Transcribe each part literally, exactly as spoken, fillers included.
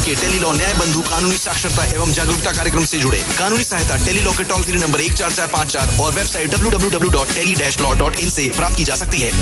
के टेलीलॉ न्याय बंधु कानूनी साक्षरता एवं जागरूकता कार्यक्रम से जुड़े। कानूनी सहायता टेलीलॉ के टोल फ्री नंबर एक चार चार पाँच चार और website W W W dot tele dash law dot in से प्राप्त की जा सकती है।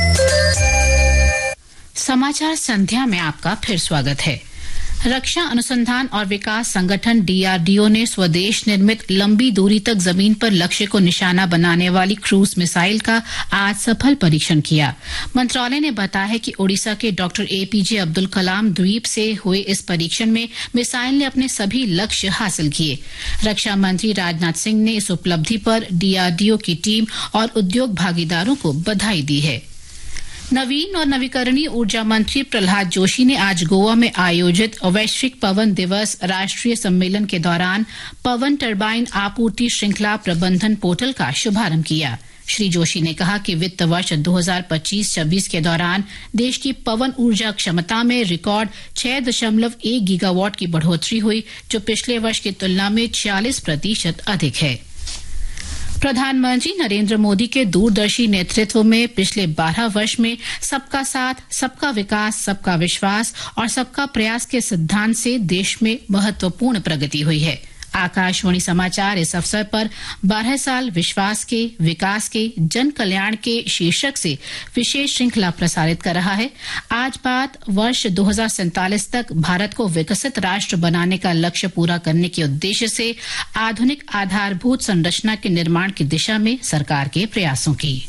समाचार संध्या में आपका फिर स्वागत है। रक्षा अनुसंधान और विकास संगठन डीआरडीओ ने स्वदेश निर्मित लंबी दूरी तक जमीन पर लक्ष्य को निशाना बनाने वाली क्रूज मिसाइल का आज सफल परीक्षण किया। मंत्रालय ने बताया कि ओडिशा के डॉक्टर एपीजे अब्दुल कलाम द्वीप से हुए इस परीक्षण में मिसाइल ने अपने सभी लक्ष्य हासिल किए। रक्षा मंत्री राजनाथ सिंह ने इस उपलब्धि पर डीआरडीओ की टीम और उद्योग भागीदारों को बधाई दी है। नवीन और नवीकरणीय ऊर्जा मंत्री प्रहलाद जोशी ने आज गोवा में आयोजित वैश्विक पवन दिवस राष्ट्रीय सम्मेलन के दौरान पवन टरबाइन आपूर्ति श्रृंखला प्रबंधन पोर्टल का शुभारंभ किया। श्री जोशी ने कहा कि वित्त वर्ष दो हज़ार पच्चीस छब्बीस के दौरान देश की पवन ऊर्जा क्षमता में रिकॉर्ड छह दशमलव एक गीगावाट की बढ़ोतरी हुई, जो पिछले वर्ष की तुलना में छियालीस प्रतिशत अधिक है। प्रधानमंत्री नरेंद्र मोदी के दूरदर्शी नेतृत्व में पिछले बारह वर्ष में सबका साथ, सबका विकास, सबका विश्वास और सबका प्रयास के सिद्धांत से देश में महत्वपूर्ण प्रगति हुई है। आकाशवाणी समाचार इस अवसर पर बारह साल विश्वास के, विकास के, जन कल्याण के शीर्षक से विशेष श्रृंखला प्रसारित कर रहा है। आज बात वर्ष दो हज़ार सैंतालीस तक भारत को विकसित राष्ट्र बनाने का लक्ष्य पूरा करने के उद्देश्य से आधुनिक आधारभूत संरचना के निर्माण की दिशा में सरकार के प्रयासों की।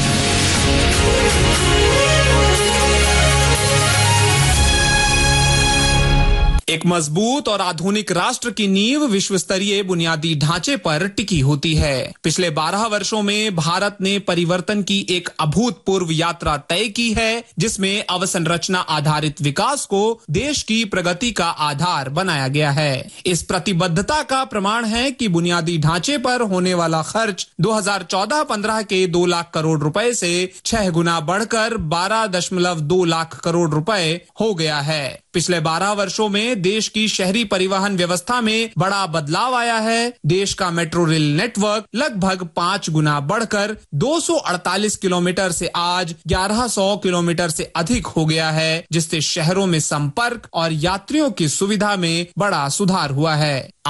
एक मजबूत और आधुनिक राष्ट्र की नींव विश्व स्तरीय बुनियादी ढांचे पर टिकी होती है। पिछले बारह वर्षों में भारत ने परिवर्तन की एक अभूतपूर्व यात्रा तय की है, जिसमें अवसंरचना आधारित विकास को देश की प्रगति का आधार बनाया गया है। इस प्रतिबद्धता का प्रमाण है कि बुनियादी ढांचे पर होने वाला खर्च दो हज़ार चौदह पंद्रह के दो लाख करोड़ रुपए से छह गुना बढ़कर बारह दशमलव दो लाख करोड़ रुपए हो गया है। पिछले बारह वर्षों में देश की शहरी परिवहन व्यवस्था में बड़ा बदलाव आया है। देश का मेट्रो रेल नेटवर्क लगभग पांच गुना बढ़कर दो सौ अड़तालीस किलोमीटर से आज ग्यारह सौ किलोमीटर से अधिक हो गया है, जिससे शहरों में संपर्क और यात्रियों की सुविधा में बड़ा सुधार हुआ है।